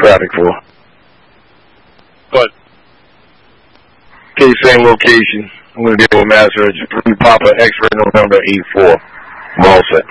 traffic for? What? Okay, same location. I'm going to deal with Mass Urgent. 3 Papa X-ray November 84. I'm all set.